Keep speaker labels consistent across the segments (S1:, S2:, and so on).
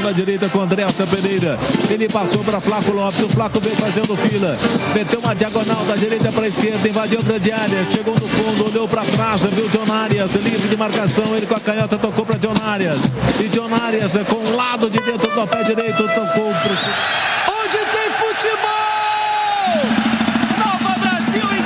S1: na direita com Andréasa Pereira. Ele passou para Flaco Lopes. O Flaco veio fazendo fila. Meteu uma diagonal da direita para a esquerda. Invadiu a grande área. Chegou no fundo. Olhou para trás. Viu John Arias. Livre de marcação. Ele com a canhota tocou para John Arias. E John Arias com o lado de dentro do pé direito. Tocou para
S2: onde tem futebol! Nova Brasil em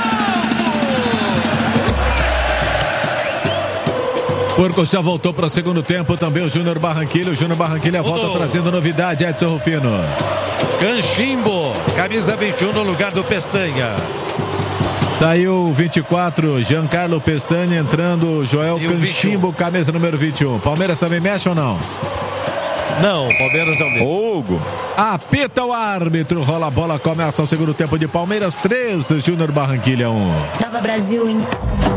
S2: campo!
S1: Porco já voltou para o segundo tempo também o Júnior Barranquilla. O Júnior Barranquilla volta trazendo novidade, Edson Rufino.
S3: Canchimbo, camisa 21 no lugar do Pestanha.
S1: Saiu 24, Giancarlo Pestanha entrando, Joel Canchimbo, camisa número 21. Palmeiras também mexe ou não?
S3: Não, Palmeiras é o mesmo.
S1: Hugo. Apita o árbitro, rola a bola, começa o segundo tempo de Palmeiras 3, Júnior Barranquilla 1.
S4: Nova Brasil em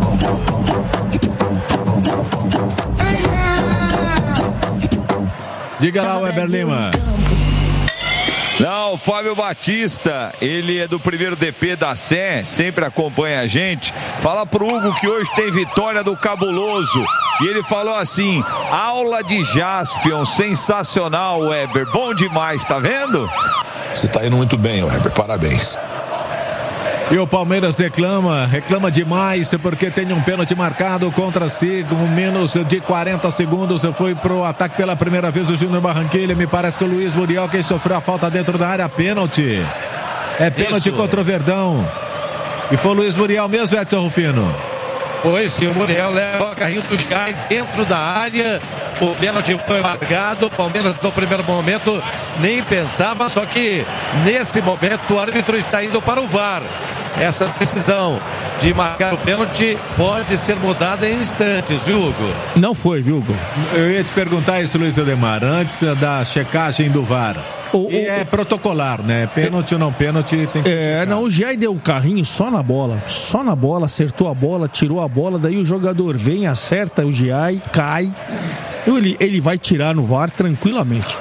S1: Diga lá, Weber Lima.
S5: Não, o Fábio Batista, ele é do primeiro DP da Sé, sempre acompanha a gente. Fala pro Hugo que hoje tem vitória do Cabuloso. E ele falou assim: aula de Jaspion, sensacional, Weber. Bom demais, tá vendo?
S6: Você tá indo muito bem, Weber, parabéns.
S1: E o Palmeiras reclama demais porque tem um pênalti marcado contra si, com menos de 40 segundos. Foi pro ataque pela primeira vez o Júnior Barranquilla. Me parece que o Luiz Muriel quem sofreu a falta dentro da área, pênalti. É pênalti contra o Verdão. E foi o Luiz Muriel mesmo, Edson Rufino?
S3: Pois sim, o Muriel leva o carrinho do Sky dentro da área. O pênalti foi marcado. O Palmeiras no primeiro momento nem pensava, só que nesse momento o árbitro está indo para o VAR. Essa decisão de marcar o pênalti pode ser mudada em instantes, viu, Hugo?
S7: Não foi, viu, Hugo?
S1: Eu ia te perguntar isso, Luiz Ademar, antes da checagem do VAR. É protocolar, né? Pênalti ou não pênalti tem que ser.
S7: Não, o Giai deu o carrinho só na bola, acertou a bola, tirou a bola, daí o jogador vem, acerta o Giai, cai, ele vai tirar no VAR tranquilamente.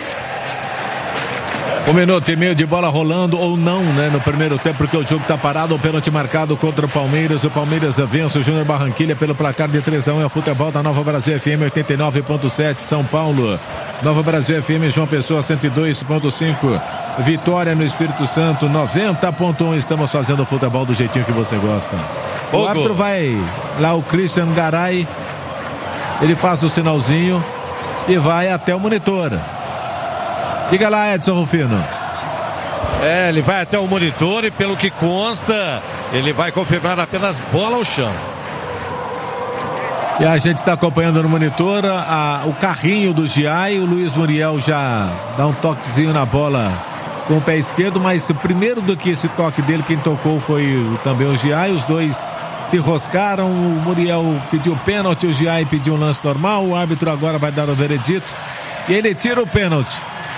S1: 1 minuto e meio de bola rolando ou não, né? No primeiro tempo, porque o jogo tá parado. O pênalti marcado contra o Palmeiras. O Palmeiras vence o Júnior Barranquilla pelo placar de 3-1. É o futebol da Nova Brasil FM 89.7, São Paulo. Nova Brasil FM, João Pessoa 102.5. Vitória no Espírito Santo 90.1. Estamos fazendo o futebol do jeitinho que você gosta. O árbitro vai lá, o Christian Garay. Ele faz o sinalzinho e vai até o monitor. Diga lá, Edson Rufino.
S3: Ele vai até o monitor e pelo que consta, ele vai confirmar apenas bola ao chão.
S1: E a gente está acompanhando no monitor o carrinho do Giai. O Luiz Muriel já dá um toquezinho na bola com o pé esquerdo, mas primeiro do que esse toque dele, quem tocou foi também o Giai. Os dois se enroscaram, o Muriel pediu pênalti, o Giai pediu um lance normal. O árbitro agora vai dar o veredito e ele tira o pênalti.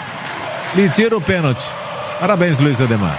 S1: Parabéns, Luiz Ademar.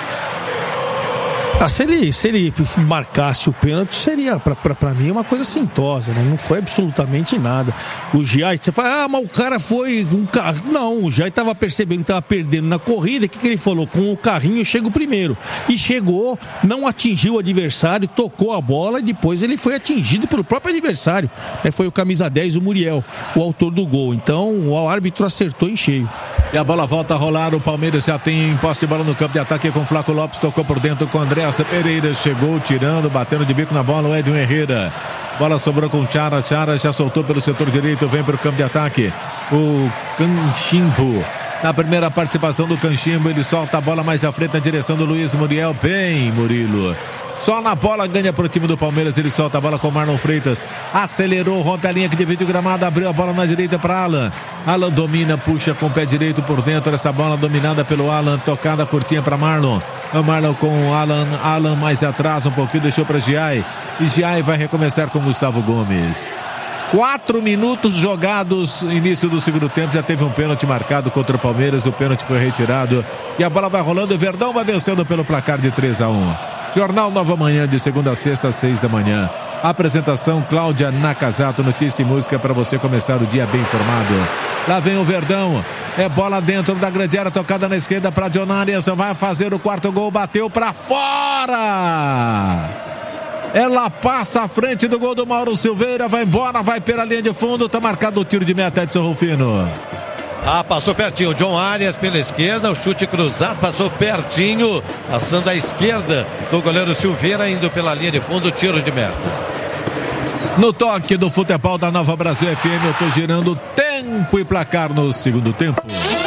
S7: Se ele marcasse o pênalti, seria pra mim uma coisa assintosa, né? Não foi absolutamente nada. O Giai, você fala, mas o cara foi um carro. Não, o Giai tava percebendo que tava perdendo na corrida. O que ele falou? Com o carrinho eu chego primeiro. E chegou, não atingiu o adversário, tocou a bola e depois ele foi atingido pelo próprio adversário. Foi o camisa 10, o Muriel, o autor do gol. Então o árbitro acertou em cheio.
S1: E a bola volta a rolar, o Palmeiras já tem posse de bola no campo de ataque com o Flaco Lopes, tocou por dentro com o Andréasa Pereira, chegou tirando, batendo de bico na bola o Edwin Herrera. Bola sobrou com o Chara já soltou pelo setor direito, vem para o campo de ataque. O Canchimbo. Na primeira participação do Canchimbo, ele solta a bola mais à frente na direção do Luiz Muriel. Bem, Murilo. Só na bola ganha pro time do Palmeiras, ele solta a bola com o Marlon Freitas. Acelerou, rompe a linha que divide o gramado, abriu a bola na direita para Alan. Alan domina, puxa com o pé direito por dentro, essa bola dominada pelo Alan, tocada curtinha para Marlon. O Marlon com o Alan mais atrás um pouquinho, deixou para Giai. E Giai vai recomeçar com Gustavo Gomes. 4 minutos jogados, início do segundo tempo, já teve um pênalti marcado contra o Palmeiras, o pênalti foi retirado e a bola vai rolando, o Verdão vai vencendo pelo placar de 3-1. Jornal Nova Manhã, de segunda a sexta, às 6 da manhã. Apresentação Cláudia Nakazato, notícia e música para você começar o dia bem informado. Lá vem o Verdão, é bola dentro da grande área, tocada na esquerda para John Arias, vai fazer o quarto gol, bateu para fora! Ela passa à frente do gol do Mauro Silveira, vai embora, vai pela linha de fundo, tá marcado o tiro de meta, Edson Rufino.
S3: Passou pertinho. John Arias pela esquerda, o chute cruzado, passou pertinho, passando à esquerda do goleiro Silveira, indo pela linha de fundo, tiro de meta.
S1: No toque do futebol da Nova Brasil FM, eu tô girando tempo e placar no segundo tempo.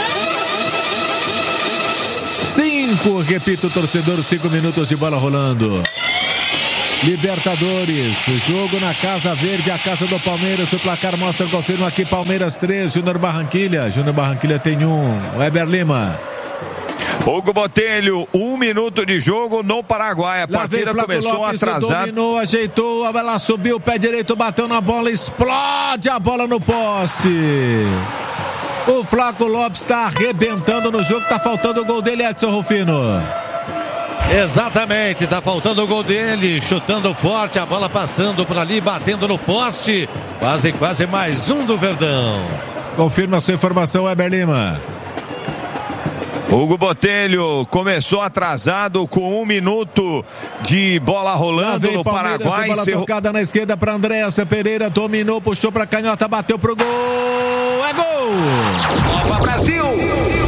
S1: 5, repito, torcedor, 5 minutos de bola rolando. Libertadores, o jogo na Casa Verde, a casa do Palmeiras, o placar mostra, confirma aqui, Palmeiras 3, Júnior Barranquilla tem 1, Weber Lima.
S5: Hugo Botelho, 1 minuto de jogo no Paraguai, a partida começou atrasada.
S1: Dominou, ajeitou, ela subiu, pé direito, bateu na bola, explode a bola no poste. O Flaco Lopes está arrebentando no jogo, tá faltando o gol dele, Edson Rufino.
S3: Exatamente, tá faltando o gol dele, chutando forte, a bola passando por ali, batendo no poste, quase mais um do Verdão.
S1: Confirma a sua informação, Weber Lima.
S5: Hugo Botelho começou atrasado com 1 minuto de bola rolando no Paraguai.
S1: Bola tocada na esquerda para Andréasa Pereira, dominou, puxou para canhota, bateu pro gol, é gol!
S2: Nova Brasil!